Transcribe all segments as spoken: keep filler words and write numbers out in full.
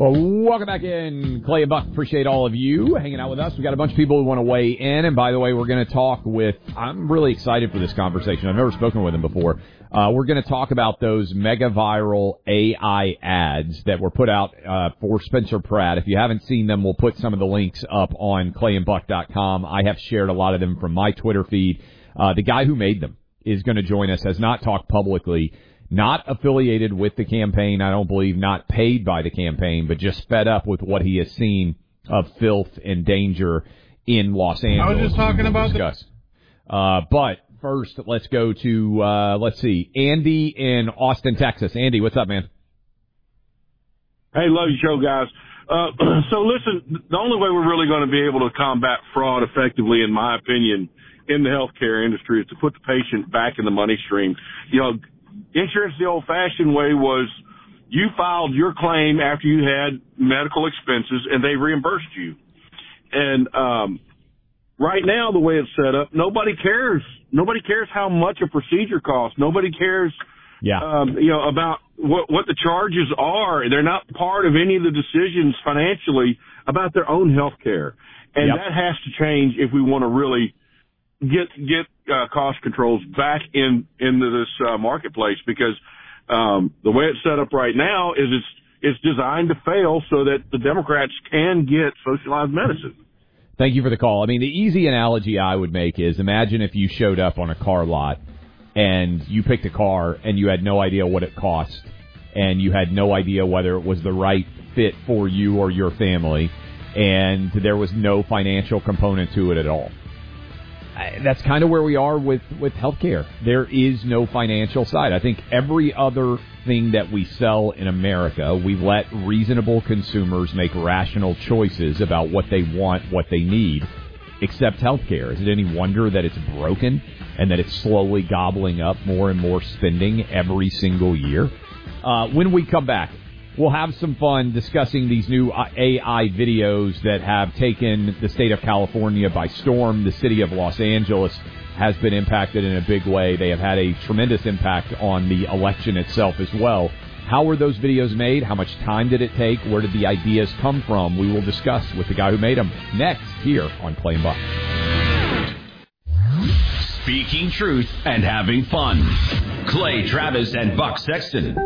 Well, welcome back in, Clay and Buck. Appreciate all of you hanging out with us. We got a bunch of people who want to weigh in, and by the way, we're going to talk with, I'm really excited for this conversation. I've never spoken with him before. Uh, we're going to talk about those mega viral A I ads that were put out uh, for Spencer Pratt. If you haven't seen them, we'll put some of the links up on clay and buck dot com. I have shared a lot of them from my Twitter feed. Uh, the guy who made them is going to join us, has not talked publicly. Not affiliated with the campaign, I don't believe, not paid by the campaign, but just fed up with what he has seen of filth and danger in Los Angeles. I was just talking about discuss. The... Uh, but first, let's go to, uh, let's see, Andy in Austin, Texas. Andy, what's up, man? Hey, love your show, guys. Uh, so listen, the only way we're really going to be able to combat fraud effectively, in my opinion, in the healthcare industry is to put the patient back in the money stream. You know, insurance the old-fashioned way was you filed your claim after you had medical expenses, and they reimbursed you. And um, right now, the way it's set up, nobody cares. Nobody cares how much a procedure costs. Nobody cares, yeah. um, you know, about what, what the charges are. They're not part of any of the decisions financially about their own health care. And yep. that has to change if we want to really get get uh, cost controls back in into this uh, marketplace, because um, the way it's set up right now is it's it's designed to fail so that the Democrats can get socialized medicine. Thank you for the call. I mean, the easy analogy I would make is imagine if you showed up on a car lot and you picked a car and you had no idea what it cost and you had no idea whether it was the right fit for you or your family, and there was no financial component to it at all. That's kind of where we are with, with healthcare. There is no financial side. I think every other thing that we sell in America, we let reasonable consumers make rational choices about what they want, what they need, except healthcare. Is it any wonder that it's broken and that it's slowly gobbling up more and more spending every single year? Uh, when we come back, we'll have some fun discussing these new A I videos that have taken the state of California by storm. The city of Los Angeles has been impacted in a big way. They have had a tremendous impact on the election itself as well. How were those videos made? How much time did it take? Where did the ideas come from? We will discuss with the guy who made them next here on Clay and Buck. Speaking truth and having fun. Clay Travis and Buck Sexton.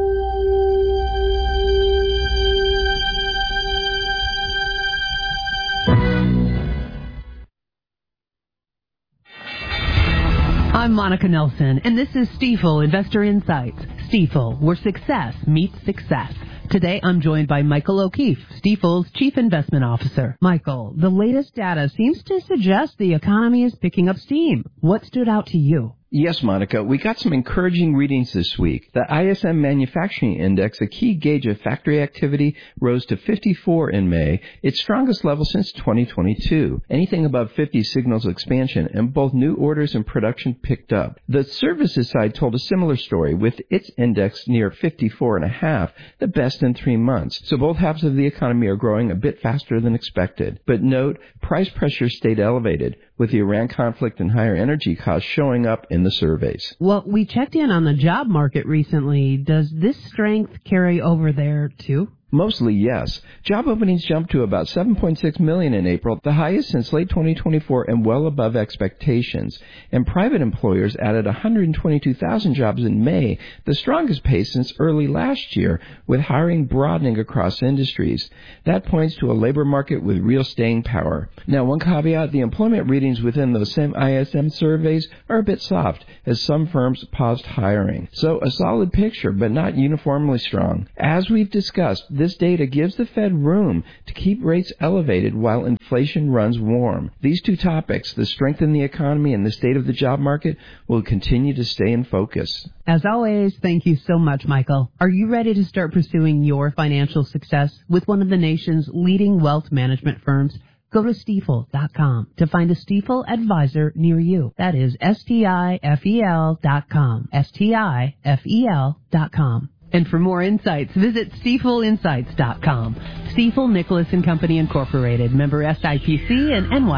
I'm Monica Nelson, and this is Stifel Investor Insights. Stifel, where success meets success. Today, I'm joined by Michael O'Keefe, Stifel's Chief Investment Officer. Michael, the latest data seems to suggest the economy is picking up steam. What stood out to you? Yes, Monica, we got some encouraging readings this week. The I S M Manufacturing Index, a key gauge of factory activity, rose to fifty-four in May, its strongest level since twenty twenty-two. Anything above fifty signals expansion, and both new orders and production picked up. The services side told a similar story, with its index near fifty-four and a half, the best in three months. So both halves of the economy are growing a bit faster than expected. But note, price pressure stayed elevated, with the Iran conflict and higher energy costs showing up in the surveys. Well, we checked in on the job market recently. Does this strength carry over there, too? Mostly, yes. Job openings jumped to about seven point six million in April, the highest since late twenty twenty-four and well above expectations. And private employers added one hundred twenty-two thousand jobs in May, the strongest pace since early last year, with hiring broadening across industries. That points to a labor market with real staying power. Now, one caveat, the employment readings within those same I S M surveys are a bit soft, as some firms paused hiring. So a solid picture, but not uniformly strong. As we've discussed, this data gives the Fed room to keep rates elevated while inflation runs warm. These two topics, the strength in the economy and the state of the job market, will continue to stay in focus. As always, thank you so much, Michael. Are you ready to start pursuing your financial success with one of the nation's leading wealth management firms? Go to Stifel dot com to find a Stifel advisor near you. That is S T I F E L dot com. S T I F E L dot com. And for more insights, visit Stifel Insights dot com. Stifel Nicholas and Company Incorporated, member S I P C and N Y S.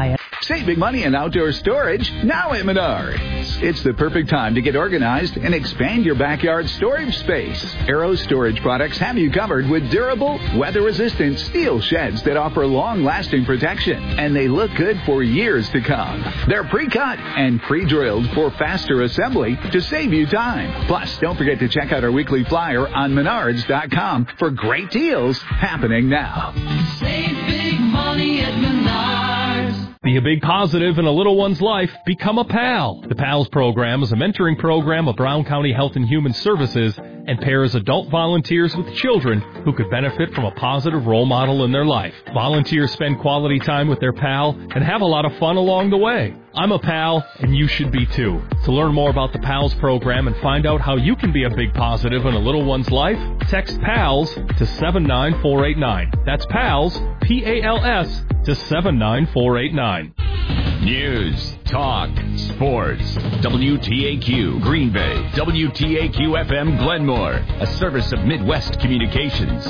Saving money in outdoor storage now at Menards. It's the perfect time to get organized and expand your backyard storage space. Arrow Storage Products have you covered with durable, weather-resistant steel sheds that offer long-lasting protection, and they look good for years to come. They're pre-cut and pre-drilled for faster assembly to save you time. Plus, don't forget to check out our weekly flyer on menards dot com for great deals happening now. Save big money at Menards. Be a big positive in a little one's life. Become a PAL. The PALS program is a mentoring program of Brown County Health and Human Services and pairs adult volunteers with children who could benefit from a positive role model in their life. Volunteers spend quality time with their PAL and have a lot of fun along the way. I'm a PAL, and you should be too. To learn more about the PALS program and find out how you can be a big positive in a little one's life, text PALS to seven nine four eight nine. That's PALS, P A L S, to seven nine four eight nine. News, talk, sports. W T A Q Green Bay. W T A Q F M Glenmore. A service of Midwest Communications.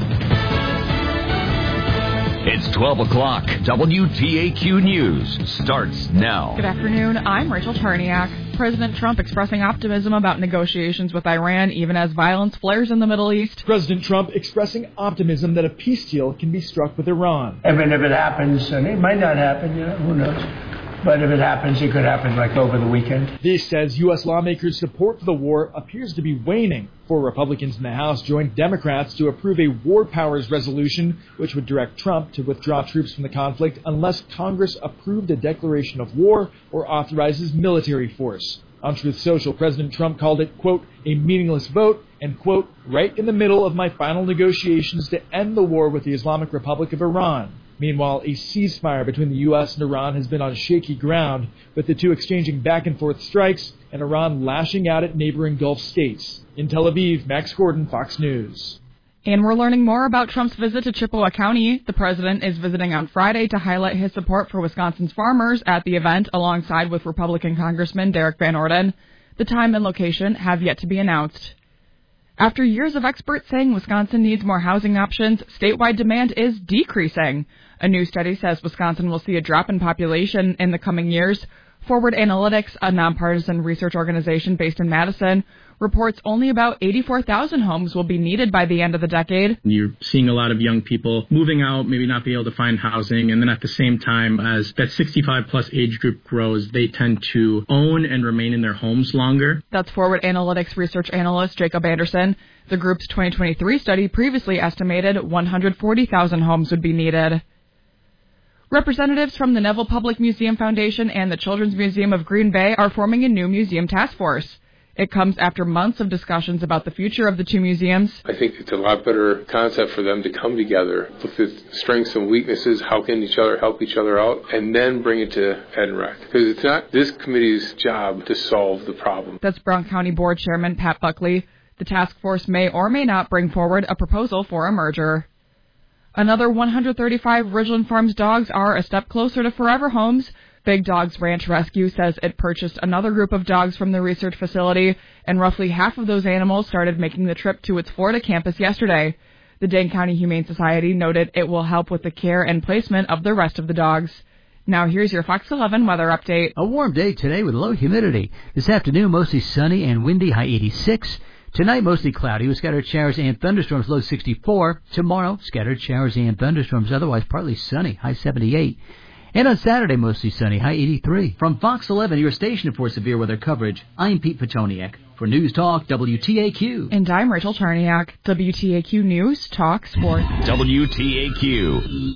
It's twelve o'clock. W T A Q News starts now. Good afternoon. I'm Rachel Charniak. President Trump expressing optimism about negotiations with Iran even as violence flares in the Middle East. President Trump expressing optimism that a peace deal can be struck with Iran. Even if it happens, and it might not happen, you know, who knows. But if it happens, it could happen like over the weekend. This says U S lawmakers' support for the war appears to be waning. Four Republicans in the House joined Democrats to approve a war powers resolution, which would direct Trump to withdraw troops from the conflict unless Congress approved a declaration of war or authorizes military force. On Truth Social, President Trump called it, quote, a meaningless vote, and, quote, right in the middle of my final negotiations to end the war with the Islamic Republic of Iran. Meanwhile, a ceasefire between the U S and Iran has been on shaky ground, with the two exchanging back-and-forth strikes and Iran lashing out at neighboring Gulf states. In Tel Aviv, Max Gordon, Fox News. And we're learning more about Trump's visit to Chippewa County. The president is visiting on Friday to highlight his support for Wisconsin's farmers at the event, alongside with Republican Congressman Derek Van Orden. The time and location have yet to be announced. After years of experts saying Wisconsin needs more housing options, statewide demand is decreasing. A new study says Wisconsin will see a drop in population in the coming years. Forward Analytics, a nonpartisan research organization based in Madison, reports only about eighty-four thousand homes will be needed by the end of the decade. You're seeing a lot of young people moving out, maybe not be able to find housing, and then at the same time, as that sixty-five plus age group grows, they tend to own and remain in their homes longer. That's Forward Analytics research analyst Jacob Anderson. The group's twenty twenty-three study previously estimated one hundred forty thousand homes would be needed. Representatives from the Neville Public Museum Foundation and the Children's Museum of Green Bay are forming a new museum task force. It comes after months of discussions about the future of the two museums. I think it's a lot better concept for them to come together, look at strengths and weaknesses, how can each other help each other out, and then bring it to Ed and Rec. Because it's not this committee's job to solve the problem. That's Brown County Board Chairman Pat Buckley. The task force may or may not bring forward a proposal for a merger. Another one hundred thirty-five Ridgeland Farms dogs are a step closer to forever homes. Big Dogs Ranch Rescue says it purchased another group of dogs from the research facility, and roughly half of those animals started making the trip to its Florida campus yesterday. The Dane County Humane Society noted it will help with the care and placement of the rest of the dogs. Now here's your Fox eleven weather update. A warm day today with low humidity. This afternoon, mostly sunny and windy, high eighty-six. Tonight, mostly cloudy with scattered showers and thunderstorms, low sixty-four. Tomorrow, scattered showers and thunderstorms, otherwise partly sunny, high seventy-eight. And on Saturday, mostly sunny, high eighty-three. From Fox eleven, your station for severe weather coverage, I'm Pete Petoniak. For News Talk, W T A Q. And I'm Rachel Charniak. W T A Q News, Talk, Sports. W T A Q.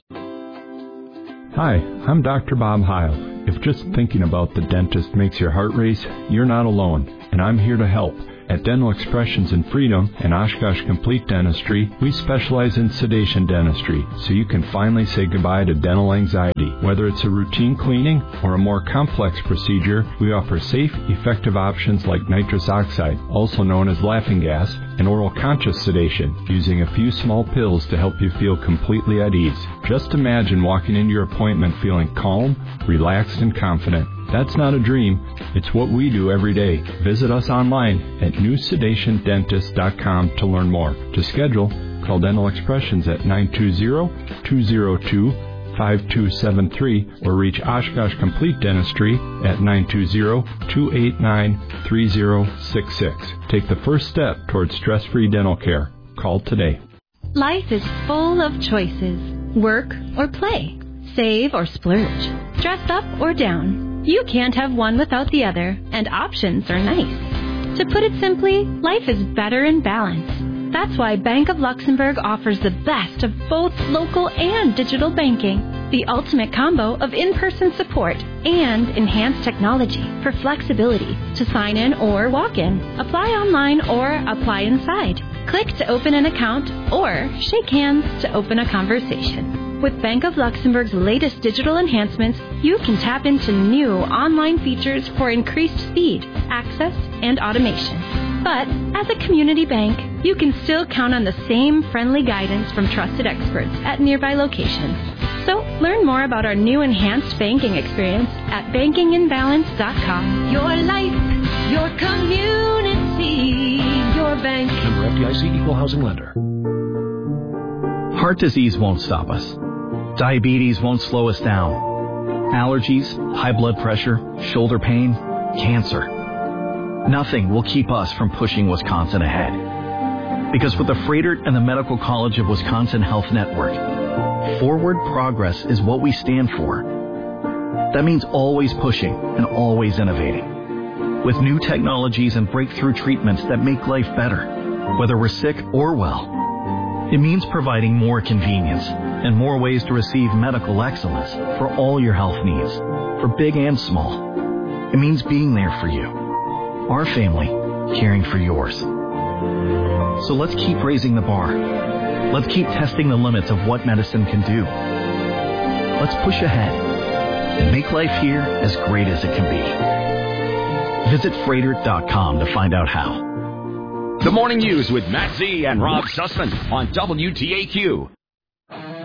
Hi, I'm Doctor Bob Heil. If just thinking about the dentist makes your heart race, you're not alone, and I'm here to help. At Dental Expressions in Freedom and Oshkosh Complete Dentistry, we specialize in sedation dentistry, so you can finally say goodbye to dental anxiety. Whether it's a routine cleaning or a more complex procedure, we offer safe, effective options like nitrous oxide, also known as laughing gas, and oral conscious sedation, using a few small pills to help you feel completely at ease. Just imagine walking into your appointment feeling calm, relaxed, and confident. That's not a dream. It's what we do every day. Visit us online at new sedation dentist dot com to learn more. To schedule, call Dental Expressions at nine two zero, two zero two, five two seven three or reach Oshkosh Complete Dentistry at nine two zero, two eight nine, three zero six six. Take the first step towards stress-free dental care. Call today. Life is full of choices. Work or play. Save or splurge. Dress up or down. You can't have one without the other, and options are nice. To put it simply, life is better in balance. That's why Bank of Luxembourg offers the best of both local and digital banking. The ultimate combo of in-person support and enhanced technology for flexibility to sign in or walk in, apply online or apply inside. Click to open an account or shake hands to open a conversation. With Bank of Luxembourg's latest digital enhancements, you can tap into new online features for increased speed, access, and automation. But as a community bank, you can still count on the same friendly guidance from trusted experts at nearby locations. So learn more about our new enhanced banking experience at banking in balance dot com. Your life, your community, your bank. Member F D I C, Equal Housing Lender. Heart disease won't stop us. Diabetes won't slow us down. Allergies, high blood pressure, shoulder pain, cancer. Nothing will keep us from pushing Wisconsin ahead. Because with the Froedtert and the Medical College of Wisconsin Health Network, forward progress is what we stand for. That means always pushing and always innovating. With new technologies and breakthrough treatments that make life better, whether we're sick or well. It means providing more convenience and more ways to receive medical excellence for all your health needs, for big and small. It means being there for you, our family, caring for yours. So let's keep raising the bar. Let's keep testing the limits of what medicine can do. Let's push ahead and make life here as great as it can be. Visit Froedtert dot com to find out how. The Morning News with Matt Z and Rob Sussman on W T A Q.